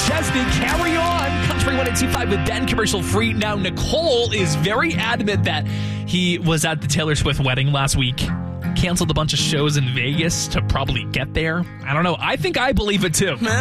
Chesney, Carry On. Country 102.5 with Ben, commercial free. Now, Nicole is very adamant that he was at the Taylor Swift wedding last week. Canceled a bunch of shows in Vegas to probably get there. I don't know. I think I believe it too.